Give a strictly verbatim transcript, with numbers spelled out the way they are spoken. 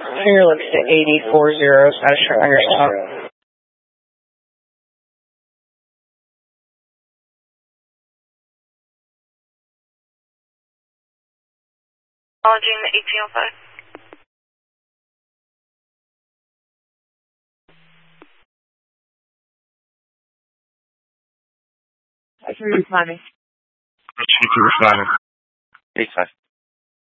You're looking at eighty-four zeros. Not sure on your stop. Acknowledging the eighteen oh five. That's responding. H two responding. eight five.